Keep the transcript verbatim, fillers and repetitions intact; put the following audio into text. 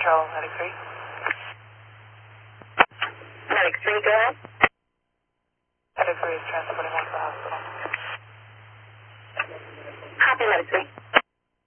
Control, Medic three. Medic three, go ahead. Medic three is transporting one to the hospital. Copy, Medic three.